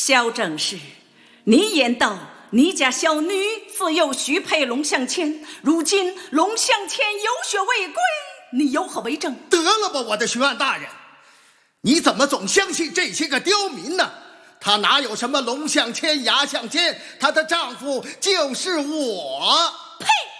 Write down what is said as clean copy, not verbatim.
小正是，你言道你家小女自幼许配龙向前，如今龙向前有血未归，你有何为证？ 得了吧，我的巡案大人，你怎么总相信这些个刁民呢？他哪有什么龙向前牙向前，她的丈夫就是我。 呸！